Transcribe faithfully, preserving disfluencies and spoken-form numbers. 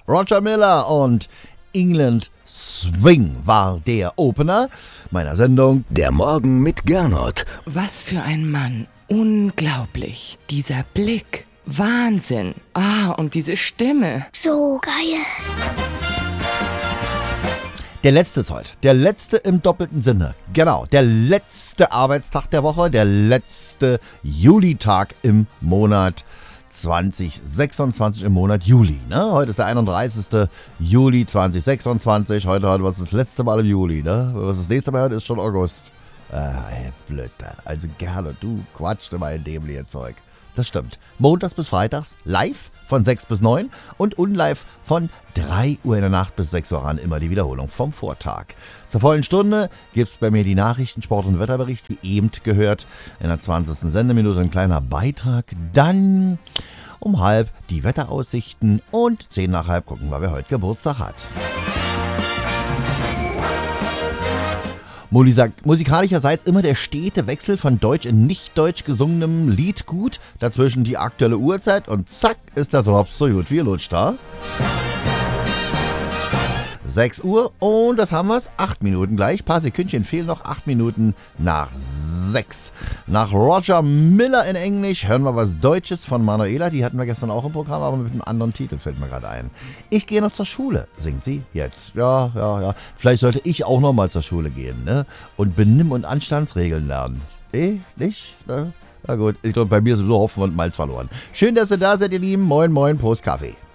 Roger Miller und England Swing war der Opener meiner Sendung Der Morgen mit Gernot. Was für ein Mann. Unglaublich. Dieser Blick. Wahnsinn. Ah, und diese Stimme. So geil. Der letzte ist heute. Der letzte im doppelten Sinne. Genau, der letzte Arbeitstag der Woche, der letzte Julitag im Monat zwanzig sechsundzwanzig, im Monat Juli. Ne? Heute ist der einunddreißigste Juli zwanzig sechsundzwanzig. Heute, heute war es das letzte Mal im Juli. Ne? Was das nächste Mal hört, ist schon August. Ah, ey, blöd. Also gerne, du quatscht immer in dämliche Zeug. Das stimmt. Montags bis freitags live von sechs bis neun und unlive von drei Uhr in der Nacht bis sechs Uhr an. Immer die Wiederholung vom Vortag. Zur vollen Stunde gibt es bei mir die Nachrichten, Sport- und Wetterbericht, wie eben gehört. In der zwanzigsten Sendeminute ein kleiner Beitrag. Dann um halb die Wetteraussichten und zehn nach halb gucken wir, wer heute Geburtstag hat. Musikalischerseits immer der stete Wechsel von deutsch in nicht deutsch gesungenem Lied gut. Dazwischen die aktuelle Uhrzeit und zack ist der Drops so gut wie lutscht da. sechs Uhr und das haben wir's. acht Minuten gleich. Paar Sekündchen fehlen noch. acht Minuten nach sechs. Nach Roger Miller in Englisch hören wir was Deutsches von Manuela. Die hatten wir gestern auch im Programm, aber mit einem anderen Titel fällt mir gerade ein. Ich gehe noch zur Schule, singt sie jetzt. Ja, ja, ja. Vielleicht sollte ich auch noch mal zur Schule gehen, ne? Und Benimm- und Anstandsregeln lernen. Eh, nicht? Ne? Na gut, ich glaube, bei mir ist sowieso Hopfen und Malz verloren. Schön, dass ihr da seid, ihr Lieben. Moin, moin, Prost, Kaffee.